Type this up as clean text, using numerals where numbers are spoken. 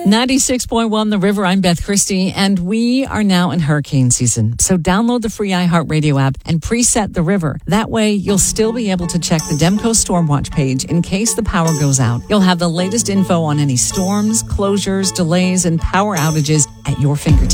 96.1 The River, I'm Beth Christie, and we are now in hurricane season. So download the free iHeartRadio app and preset The River. That way, you'll still be able to check the Demco Storm Watch page in case the power goes out. You'll have the latest info on any storms, closures, delays, and power outages at your fingertips.